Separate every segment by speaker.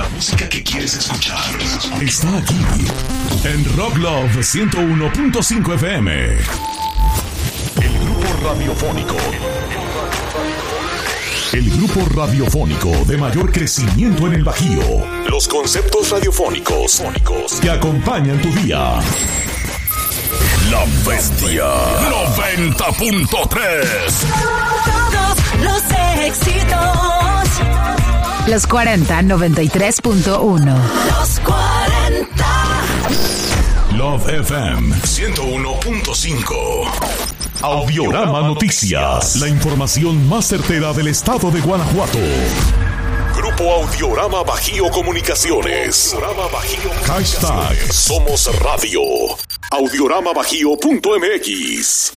Speaker 1: La música que quieres escuchar está aquí en Rock Love 101.5 FM. El grupo radiofónico de mayor crecimiento en el Bajío. Los conceptos radiofónicos que acompañan tu día. La Bestia 90.3.
Speaker 2: Todos los éxitos.
Speaker 3: Los 40 93.1.
Speaker 2: Los 40.
Speaker 1: Love FM 101.5. Audiorama Noticias. La información más certera del estado de Guanajuato. Grupo Audiorama Bajío Comunicaciones. Hashtag Somos Radio. Audioramabajío.mx.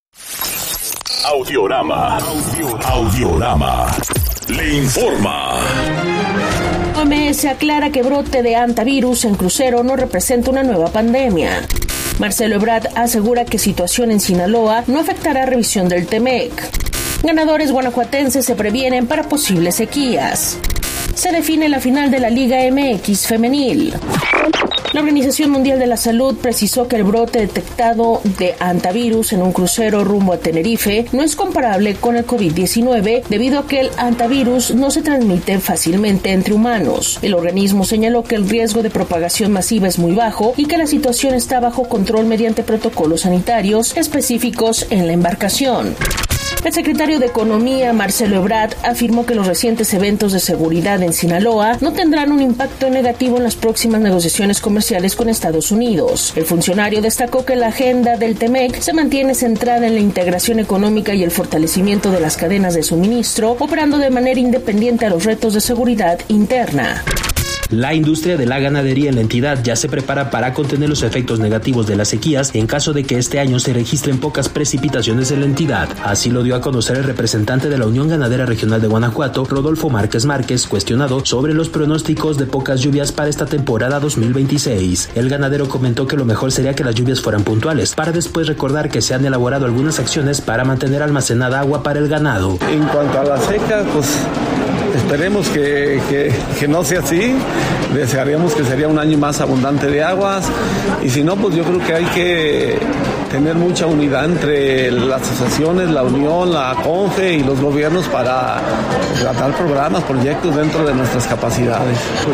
Speaker 1: Audiorama. Le informa.
Speaker 4: OMS aclara que brote de hantavirus en crucero no representa una nueva pandemia. Marcelo Ebrard asegura que situación en Sinaloa no afectará revisión del TEMEC. Ganadores guanajuatenses se previenen para posibles sequías. Se define la final de la Liga MX femenil. La Organización Mundial de la Salud precisó que el brote detectado de hantavirus en un crucero rumbo a Tenerife no es comparable con el COVID-19 debido a que el hantavirus no se transmite fácilmente entre humanos. El organismo señaló que el riesgo de propagación masiva es muy bajo y que la situación está bajo control mediante protocolos sanitarios específicos en la embarcación. El secretario de Economía, Marcelo Ebrard, afirmó que los recientes eventos de seguridad en Sinaloa no tendrán un impacto negativo en las próximas negociaciones comerciales con Estados Unidos. El funcionario destacó que la agenda del TEMEC se mantiene centrada en la integración económica y el fortalecimiento de las cadenas de suministro, operando de manera independiente a los retos de seguridad interna.
Speaker 5: La industria de la ganadería en la entidad ya se prepara para contener los efectos negativos de las sequías en caso de que este año se registren pocas precipitaciones en la entidad. Así lo dio a conocer el representante de la Unión Ganadera Regional de Guanajuato, Rodolfo Márquez, cuestionado sobre los pronósticos de pocas lluvias para esta temporada 2026. El ganadero comentó que lo mejor sería que las lluvias fueran puntuales, para después recordar que se han elaborado algunas acciones para mantener almacenada agua para el ganado.
Speaker 6: En cuanto a la seca, pues esperemos que no sea así. Desearíamos que sería un año más abundante de aguas, y si no, pues yo creo que hay que tener mucha unidad entre las asociaciones, la Unión, la CONFE y los gobiernos para tratar programas, proyectos dentro de nuestras capacidades.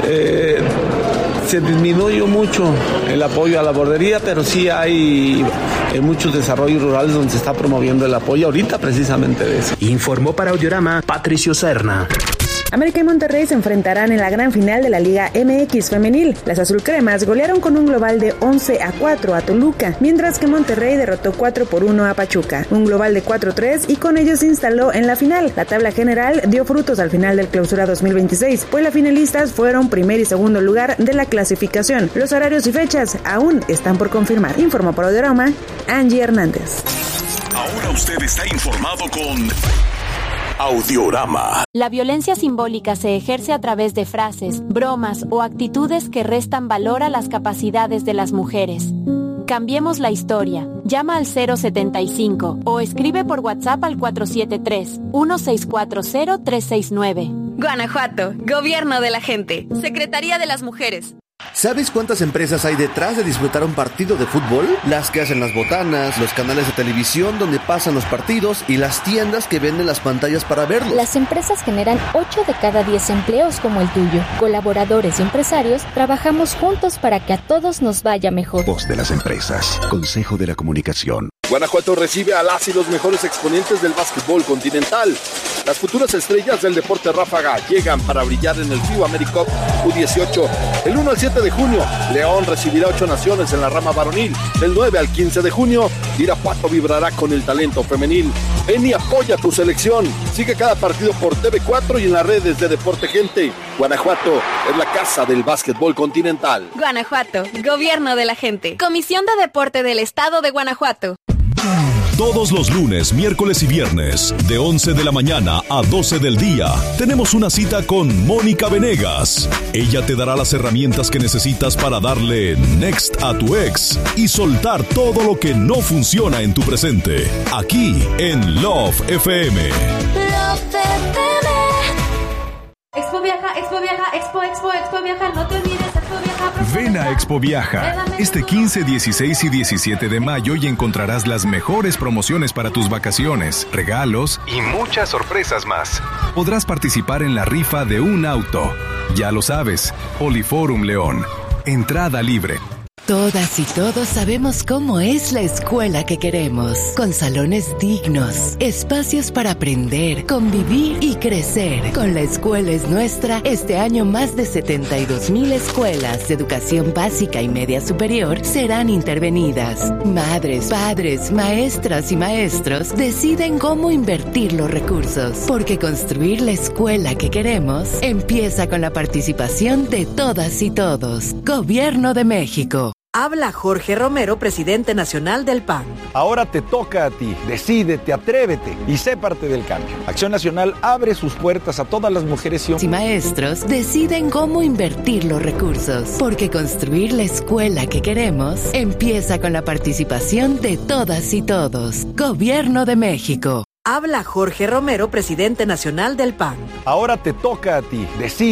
Speaker 6: Se disminuyó mucho el apoyo a la bordería, pero sí hay muchos desarrollos rurales donde se está promoviendo el apoyo ahorita precisamente de eso.
Speaker 5: Informó para Audiorama Patricio Serna.
Speaker 7: América y Monterrey se enfrentarán en la gran final de la Liga MX femenil. Las azulcremas golearon con un global de 11-4 a Toluca, mientras que Monterrey derrotó 4-1 a Pachuca, un global de 4-3, y con ello se instaló en la final. La tabla general dio frutos al final del Clausura 2026, pues las finalistas fueron primer y segundo lugar de la clasificación. Los horarios y fechas aún están por confirmar. Informó por Audiorama Angie Hernández.
Speaker 1: Ahora usted está informado con Audiorama.
Speaker 8: La violencia simbólica se ejerce a través de frases, bromas o actitudes que restan valor a las capacidades de las mujeres. Cambiemos la historia. Llama al 075 o escribe por WhatsApp al 473-1640-369.
Speaker 9: Guanajuato, Gobierno de la Gente, Secretaría de las Mujeres.
Speaker 10: ¿Sabes cuántas empresas hay detrás de disfrutar un partido de fútbol? Las que hacen las botanas, los canales de televisión donde pasan los partidos y las tiendas que venden las pantallas para verlos.
Speaker 11: Las empresas generan 8 de cada 10 empleos como el tuyo. Colaboradores y empresarios trabajamos juntos para que a todos nos vaya mejor.
Speaker 12: Voz de las empresas. Consejo de la Comunicación.
Speaker 13: Guanajuato recibe a las y los mejores exponentes del básquetbol continental. Las futuras estrellas del deporte ráfaga llegan para brillar en el FIBA AmeriCup U18. El 1 al 7 de junio, León recibirá 8 naciones en la rama varonil. Del 9 al 15 de junio, Irapuato vibrará con el talento femenil. Ven y apoya tu selección. Sigue cada partido por TV4 y en las redes de Deporte Gente. Guanajuato es la casa del básquetbol continental.
Speaker 9: Guanajuato, Gobierno de la Gente. Comisión de Deporte del Estado de Guanajuato.
Speaker 1: Todos los lunes, miércoles y viernes, de 11 de la mañana a 12 del día, tenemos una cita con Mónica Venegas. Ella te dará las herramientas que necesitas para darle next a tu ex y soltar todo lo que no funciona en tu presente. Aquí en Love FM.
Speaker 2: Love FM.
Speaker 14: Expo Expo Viaja, no te olvides, Expo Viaja.
Speaker 15: Ven a Expo Viaja este 15, 16 y 17 de mayo y encontrarás las mejores promociones para tus vacaciones, regalos y muchas sorpresas más. Podrás participar en la rifa de un auto. Ya lo sabes, Poliforum León. Entrada libre.
Speaker 16: Todas y todos sabemos cómo es la escuela que queremos, con salones dignos, espacios para aprender, convivir y crecer. Con La Escuela es Nuestra, este año más de 72,000 escuelas de educación básica y media superior serán intervenidas. Madres, padres, maestras y maestros deciden cómo invertir los recursos, porque construir la escuela que queremos empieza con la participación de todas y todos. Gobierno de México.
Speaker 17: Habla Jorge Romero, presidente nacional del PAN.
Speaker 18: Ahora te toca a ti. Decídete, atrévete y sé parte del cambio. Acción Nacional abre sus puertas a todas las mujeres
Speaker 16: y maestros deciden cómo invertir los recursos, porque construir la escuela que queremos empieza con la participación de todas y todos. Gobierno de México.
Speaker 17: Habla Jorge Romero, presidente nacional del PAN.
Speaker 18: Ahora te toca a ti. Decídete.